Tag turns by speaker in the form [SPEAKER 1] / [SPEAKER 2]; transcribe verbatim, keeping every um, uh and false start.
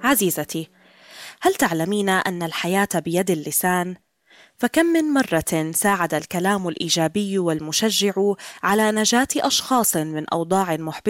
[SPEAKER 1] عزيزتي، هل تعلمين أن الحياة بيد اللسان؟ فكم من مرة ساعد الكلام الإيجابي والمشجع على نجاة أشخاص من أوضاع محبطة